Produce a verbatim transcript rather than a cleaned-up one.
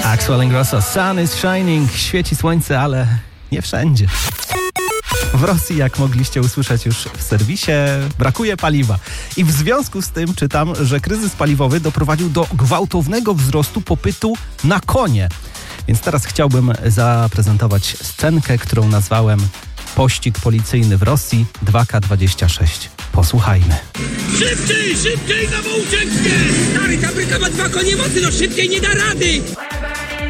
Axwell Ingrosso, Sun is shining, świeci słońce, ale nie wszędzie. W Rosji, jak mogliście usłyszeć już w serwisie, brakuje paliwa. I w związku z tym czytam, że kryzys paliwowy doprowadził do gwałtownego wzrostu popytu na konie. Więc teraz chciałbym zaprezentować scenkę, którą nazwałem Pościg policyjny w Rosji dwa K dwadzieścia sześć. Posłuchajmy. Szybciej, szybciej na ucieczkę! Stary, ta bryka ma dwa konie mocy, no szybciej nie da rady!